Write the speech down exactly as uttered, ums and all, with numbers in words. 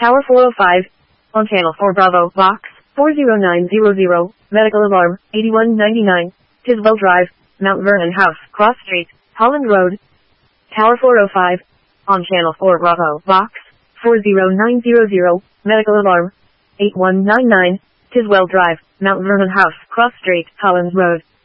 Tower four oh five. On Channel four Bravo, Box four zero nine zero zero, medical alarm, eighty-one ninety-nine, Tiswell Drive, Mount Vernon House, Cross Street, Holland Road. Tower four oh five. On Channel four Bravo, Box four zero nine zero zero, medical alarm, eighty-one ninety-nine, Tiswell Drive, Mount Vernon House, Cross Street, Holland Road.